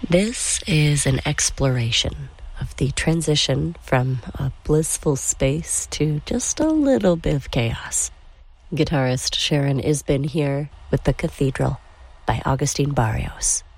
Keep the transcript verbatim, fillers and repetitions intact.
This is an exploration of the transition from a blissful space to just a little bit of chaos. Guitarist Sharon Isbin here with The Cathedral by Agustin Barrios.